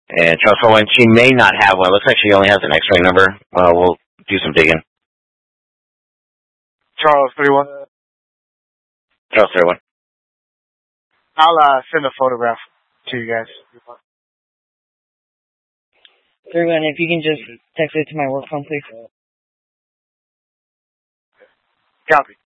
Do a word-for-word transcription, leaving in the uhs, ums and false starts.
And Charles Forward, she may not have one. It looks like she only has an X-ray number. Uh, we'll do some digging. Charles thirty-one. Charles thirty-one. I'll uh, send a photograph to you guys. thirty-one, if you can just text it to my work phone, please. Copy.